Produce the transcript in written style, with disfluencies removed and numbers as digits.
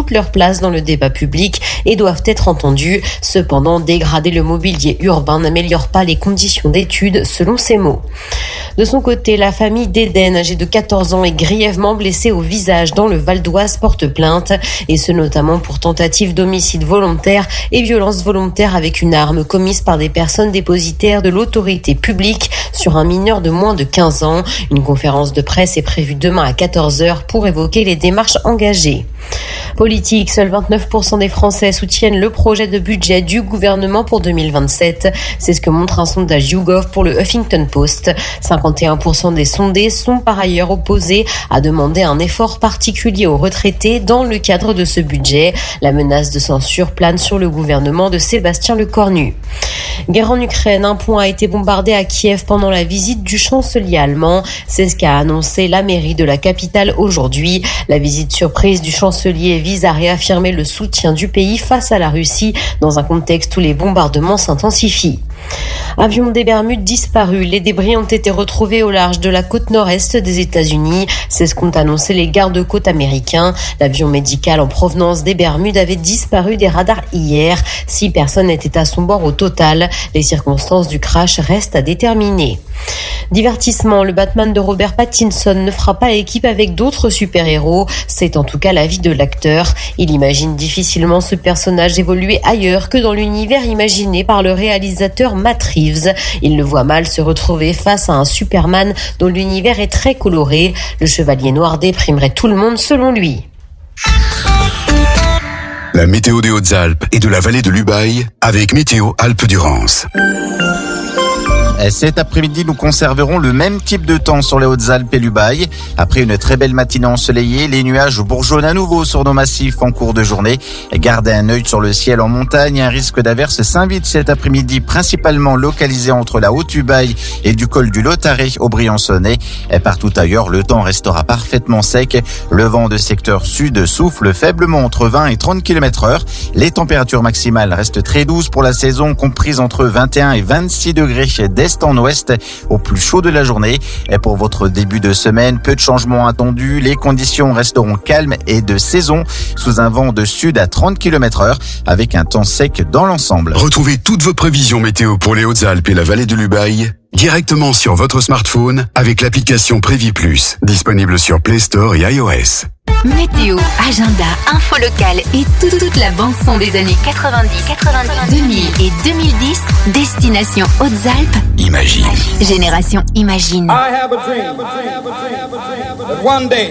toute leur place dans le débat public et doivent être entendus. Cependant, dégrader le mobilier urbain n'améliore pas les conditions d'études, selon ses mots. De son côté, la famille d'Eden, âgée de 14 ans, est grièvement blessée au visage dans le Val d'Oise, porte plainte, et ce notamment pour tentative d'homicide volontaire et violence volontaire avec une arme commise par des personnes dépositaires de l'autorité publique sur un mineur de moins de 15 ans. Une conférence de presse est prévue demain à 14h pour évoquer les démarches engagées. Politique, seuls 29% des Français soutiennent le projet de budget du gouvernement pour 2027. C'est ce que montre un sondage YouGov pour le Huffington Post. 51% des sondés sont par ailleurs opposés à demander un effort particulier aux retraités dans le cadre de ce budget. La menace de censure plane sur le gouvernement de Sébastien Lecornu. Guerre en Ukraine, un pont a été bombardé à Kiev pendant la visite du chancelier allemand. C'est ce qu'a annoncé la mairie de la capitale aujourd'hui. La visite surprise du chancelier vise à réaffirmer le soutien du pays face à la Russie dans un contexte où les bombardements s'intensifient. Avion des Bermudes disparu. Les débris ont été retrouvés au large de la côte nord-est des États-Unis. C'est ce qu'ont annoncé les gardes-côtes américains. L'avion médical en provenance des Bermudes avait disparu des radars hier. 6 personnes étaient à son bord au total. Les circonstances du crash restent à déterminer. Divertissement, le Batman de Robert Pattinson ne fera pas équipe avec d'autres super-héros. C'est en tout cas l'avis de l'acteur. Il imagine difficilement ce personnage évoluer ailleurs que dans l'univers imaginé par le réalisateur Matt Reeves. Il le voit mal se retrouver face à un Superman dont l'univers est très coloré. Le Chevalier Noir déprimerait tout le monde selon lui. La météo des Hautes-Alpes et de la vallée de l'Ubaye avec Météo Alpes-Durance. Cet après-midi, nous conserverons le même type de temps sur les Hautes-Alpes et l'Ubaye. Après une très belle matinée ensoleillée, les nuages bourgeonnent à nouveau sur nos massifs en cours de journée. Gardez un œil sur le ciel en montagne. Un risque d'averse s'invite cet après-midi, principalement localisé entre la Haute-Ubaye et du col du Lotaré au Briançonnais. Partout ailleurs, le temps restera parfaitement sec. Le vent de secteur sud souffle faiblement entre 20 et 30 km/h. Les températures maximales restent très douces pour la saison, comprises entre 21 et 26 degrés d'est en ouest au plus chaud de la journée. Et pour votre début de semaine, peu de changements attendus. Les conditions resteront calmes et de saison sous un vent de sud à 30 km/h avec un temps sec dans l'ensemble. Retrouvez toutes vos prévisions météo pour les Hautes-Alpes et la vallée de l'Ubaye directement sur votre smartphone avec l'application Prévis Plus, disponible sur Play Store et iOS. Météo, agenda, info locale et toute la bande-son des années 90, 2000 et 2010, destination Hautes-Alpes. Imagine. Génération Imagine. I have a dream that one day